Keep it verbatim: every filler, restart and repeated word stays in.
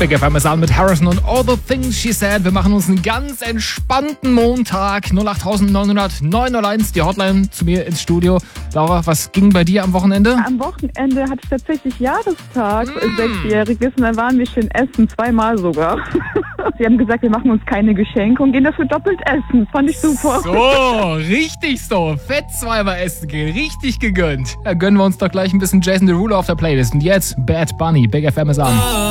Big F M ist an mit Harrison und All the Things She Said. Wir machen uns einen ganz entspannten Montag. null acht neun null null neun null eins, die Hotline zu mir ins Studio. Laura, was ging bei dir am Wochenende? Am Wochenende hatte ich tatsächlich Jahrestag, Mm. sechsjähriges, und dann waren wir schön essen, zweimal sogar. Sie haben gesagt, wir machen uns keine Geschenke und gehen dafür doppelt essen. Fand ich super. So, richtig so. Fett zweimal essen gehen. Richtig gegönnt. Da gönnen wir uns doch gleich ein bisschen Jason Derulo auf der Playlist. Und jetzt Bad Bunny. Big F M ist an.